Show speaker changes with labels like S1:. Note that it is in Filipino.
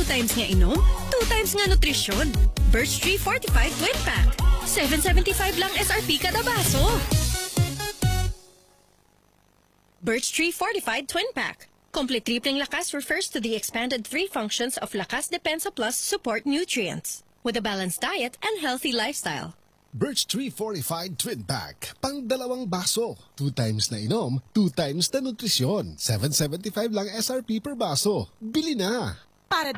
S1: times nga inom, 2 times nga nutrisyon. Birch Tree Fortified Twin Pack. 7.75 lang SRP kada baso. Birch Tree Fortified Twin Pack. Complete tripling lakas refers to the expanded 3 functions of Lakas Depensa Plus support nutrients. With a balanced diet and healthy lifestyle.
S2: Birch Tree Fortified Twin Pack. Pang 2 baso. 2 times na inom, 2 times na nutrisyon. 7.75 lang SRP per baso. Bili na!
S3: Para